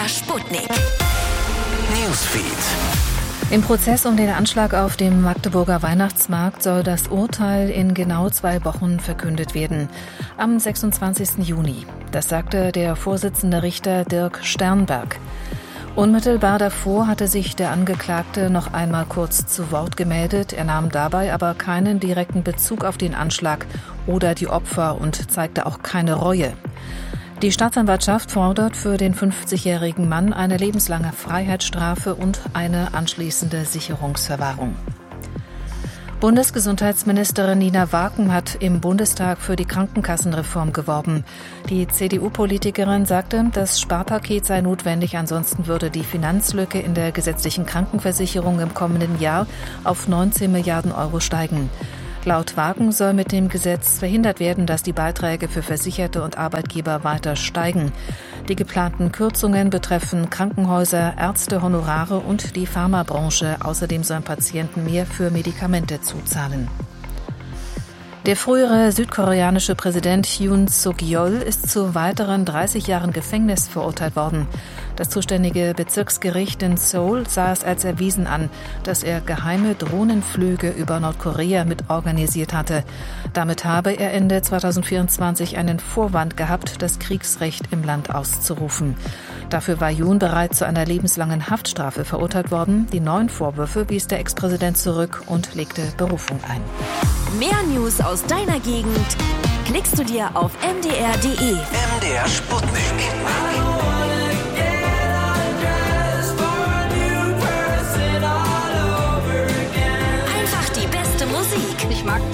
MDR Sputnik. Newsfeed. Im Prozess um den Anschlag auf dem Magdeburger Weihnachtsmarkt soll das Urteil in genau 2 Wochen verkündet werden. Am 26. Juni. Das sagte der Vorsitzende Richter Dirk Sternberg. Unmittelbar davor hatte sich der Angeklagte noch einmal kurz zu Wort gemeldet. Er nahm dabei aber keinen direkten Bezug auf den Anschlag oder die Opfer und zeigte auch keine Reue. Die Staatsanwaltschaft fordert für den 50-jährigen Mann eine lebenslange Freiheitsstrafe und eine anschließende Sicherungsverwahrung. Bundesgesundheitsministerin Nina Waken hat im Bundestag für die Krankenkassenreform geworben. Die CDU-Politikerin sagte, das Sparpaket sei notwendig, ansonsten würde die Finanzlücke in der gesetzlichen Krankenversicherung im kommenden Jahr auf 19 Milliarden Euro steigen. Laut Waken soll mit dem Gesetz verhindert werden, dass die Beiträge für Versicherte und Arbeitgeber weiter steigen. Die geplanten Kürzungen betreffen Krankenhäuser, Ärzte, Honorare und die Pharmabranche. Außerdem sollen Patienten mehr für Medikamente zuzahlen. Der frühere südkoreanische Präsident Yoon Suk-yeol ist zu weiteren 30 Jahren Gefängnis verurteilt worden. Das zuständige Bezirksgericht in Seoul sah es als erwiesen an, dass er geheime Drohnenflüge über Nordkorea mitorganisiert hatte. Damit habe er Ende 2024 einen Vorwand gehabt, das Kriegsrecht im Land auszurufen. Dafür war Yoon bereits zu einer lebenslangen Haftstrafe verurteilt worden. Die neuen Vorwürfe wies der Ex-Präsident zurück und legte Berufung ein. Mehr News aus deiner Gegend klickst du dir auf mdr.de. MDR Sputnik.